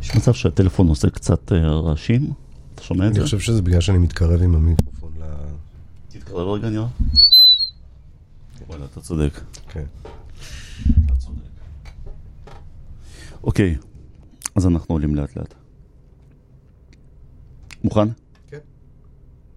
יש מצב שהטלפון עושה קצת רעשים? אתה שומע את זה? אני חושב שזה בגלל שאני מתקרב עם המיקרופון תתקרב רגע נראה? וואלה, אתה צודק. כן. אתה צודק. אוקיי, אז אנחנו עולים לאט לאט. מוכן?